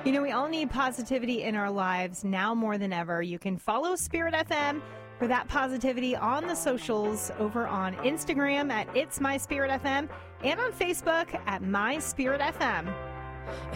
You know, we all need positivity in our lives now more than ever. You can follow Spirit FM for that positivity on the socials, over on Instagram at It's My Spirit FM and on Facebook at My Spirit FM.